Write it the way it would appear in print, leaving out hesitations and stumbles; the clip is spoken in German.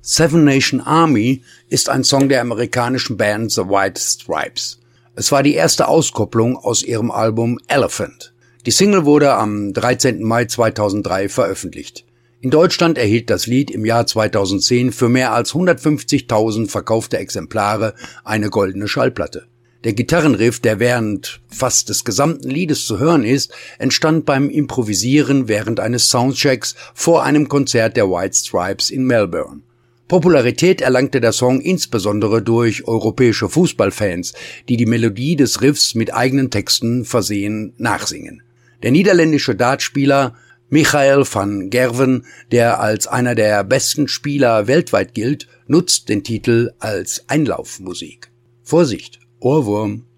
Seven Nation Army ist ein Song der amerikanischen Band The White Stripes. Es war die erste Auskopplung aus ihrem Album Elephant. Die Single wurde am 13. Mai 2003 veröffentlicht. In Deutschland erhielt das Lied im Jahr 2010 für mehr als 150.000 verkaufte Exemplare eine goldene Schallplatte. Der Gitarrenriff, der während fast des gesamten Liedes zu hören ist, entstand beim Improvisieren während eines Soundchecks vor einem Konzert der White Stripes in Melbourne. Popularität erlangte der Song insbesondere durch europäische Fußballfans, die die Melodie des Riffs mit eigenen Texten versehen nachsingen. Der niederländische Dartspieler Michael van Gerwen, der als einer der besten Spieler weltweit gilt, nutzt den Titel als Einlaufmusik. Vorsicht, Ohrwurm!